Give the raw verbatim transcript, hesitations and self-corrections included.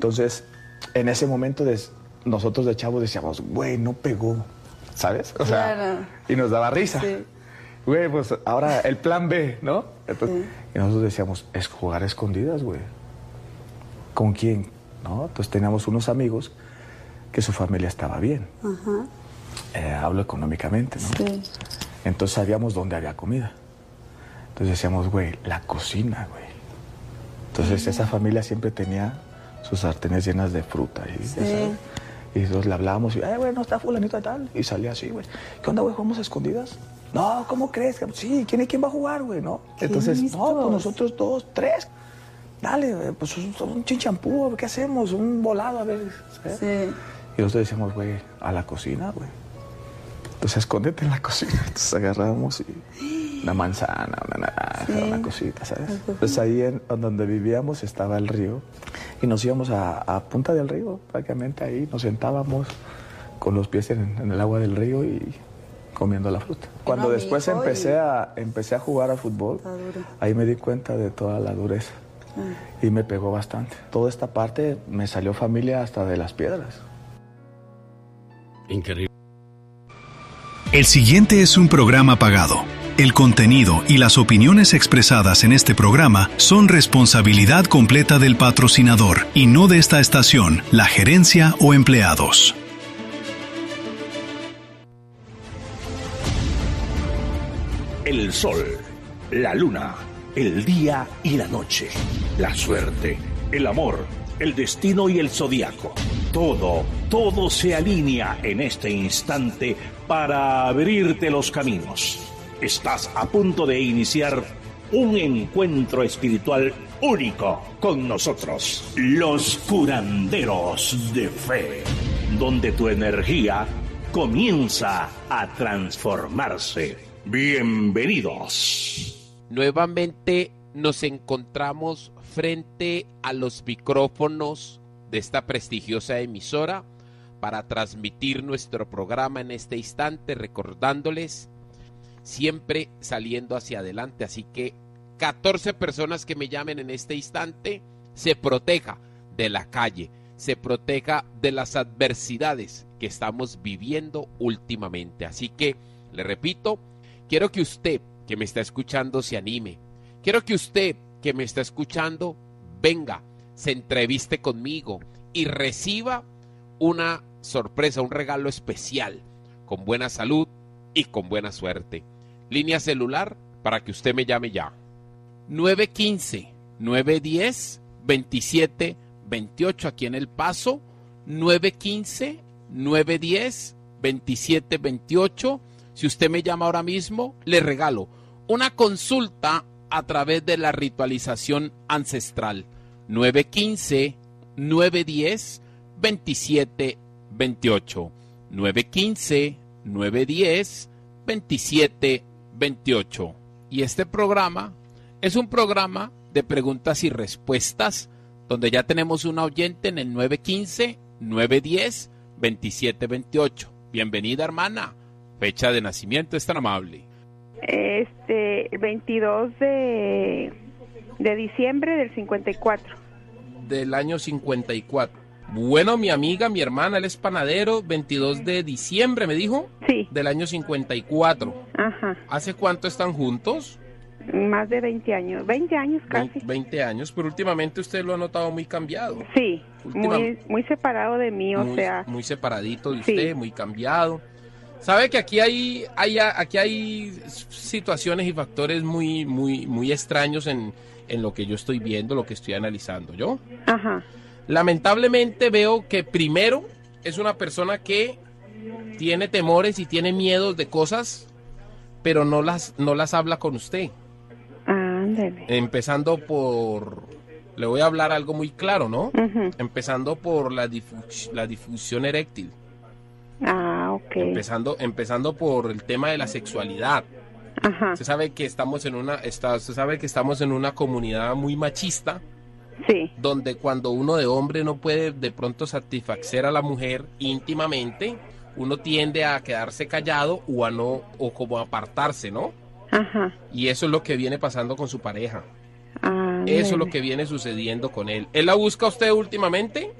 Entonces, en ese momento de, nosotros de chavos decíamos, güey, no pegó, ¿sabes? O sea, claro. Y nos daba risa. Sí. Güey, pues ahora el plan B, ¿no? Entonces, Sí. Y nosotros decíamos, es jugar a escondidas, güey. ¿Con quién? ¿No? Entonces teníamos unos amigos que su familia estaba bien. Ajá. Eh, hablo económicamente, ¿no? Sí. Entonces sabíamos dónde había comida. Entonces decíamos, güey, la cocina, güey. Entonces esa familia siempre tenía sus sartenes llenas de fruta. Y, Sí. ¿sabes? Y entonces le hablábamos y, eh, güey, no está fulanito de tal. Y salía así, güey. ¿Qué onda, güey? ¿Jugamos a escondidas? No, ¿cómo crees? Sí, ¿quién, ¿quién va a jugar, güey? ¿No? Entonces, listos. no, pues nosotros dos, tres. Dale, güey, pues un, un chinchampú, ¿qué hacemos? Un volado, a ver. ¿sabes? Sí. Y nosotros decíamos, güey, a la cocina, güey. Entonces, escóndete en la cocina. Entonces agarrábamos y una manzana, una naranja, Sí. una cosita, ¿sabes? Entonces ahí en, en donde vivíamos estaba el río y nos íbamos a, a punta del río, prácticamente ahí. Nos sentábamos con los pies en, en el agua del río y comiendo la fruta. Cuando No, después mijo, empecé y- a, empecé a jugar al fútbol, Está duro. ahí me di cuenta de toda la dureza y me pegó bastante. Toda esta parte me salió familia hasta de las piedras. Increíble. El siguiente es un programa pagado. El contenido y las opiniones expresadas en este programa son responsabilidad completa del patrocinador y no de esta estación, la gerencia o empleados. El sol, la luna, el día y la noche, la suerte, el amor, el destino y el zodiaco. Todo, todo se alinea en este instante para abrirte los caminos. Estás a punto de iniciar un encuentro espiritual único con nosotros, los curanderos de fe, donde tu energía comienza a transformarse. Bienvenidos. Nuevamente nos encontramos frente a los micrófonos de esta prestigiosa emisora para transmitir nuestro programa en este instante, recordándoles siempre saliendo hacia adelante. Así que catorce personas que me llamen en este instante, se proteja de la calle, se proteja de las adversidades que estamos viviendo últimamente. Así que, le repito, quiero que usted que me está escuchando se anime. Quiero que usted que me está escuchando venga, se entreviste conmigo y reciba una sorpresa, un regalo especial, con buena salud y con buena suerte. Línea celular para que usted me llame ya. nueve uno cinco, nueve uno cero, dos siete dos ocho aquí en El Paso. nueve uno cinco, nueve uno cero, dos siete dos ocho. Si usted me llama ahora mismo, le regalo una consulta a través de la ritualización ancestral. nueve uno cinco, nueve uno cero, dos siete dos ocho. nueve uno cinco, nueve uno cero, dos siete dos ocho. Y este programa es un programa de preguntas y respuestas donde ya tenemos una oyente en el nueve uno cinco, nueve uno cero, dos siete dos ocho. Bienvenida, hermana. Fecha de nacimiento, es tan amable. Este, el veintidós de, de diciembre del cincuenta y cuatro. Del año cincuenta y cuatro. Bueno, mi amiga, mi hermana, él es panadero, veintidós de diciembre, ¿me dijo? Sí. Del año cincuenta y cuatro. Ajá. ¿Hace cuánto están juntos? Más de veinte años. veinte años casi. veinte años, pero últimamente usted lo ha notado muy cambiado. Sí, Última- muy, muy separado de mí, o muy, sea. muy separadito de Sí. usted, muy cambiado. Sabe que aquí hay, hay aquí hay situaciones y factores muy, muy, muy extraños en, en lo que yo estoy viendo, lo que estoy analizando, ¿yo? Ajá. Lamentablemente veo que primero es una persona que tiene temores y tiene miedos de cosas, pero no las, no las habla con usted. Ándale. Empezando por, le voy a hablar algo muy claro, ¿no? Ujú. Empezando por la, difu- la difusión eréctil. Ah, ok. Empezando, empezando por el tema de la sexualidad. Ajá. Usted sabe que estamos en una, está, usted sabe que estamos en una comunidad muy machista, Sí. donde cuando uno de hombre no puede de pronto satisfacer a la mujer íntimamente, uno tiende a quedarse callado o a no, o como a apartarse, ¿no? Ajá. Y eso es lo que viene pasando con su pareja. Ah, Ah, Eso es lo bueno. que viene sucediendo con él. ¿Él la busca a usted últimamente?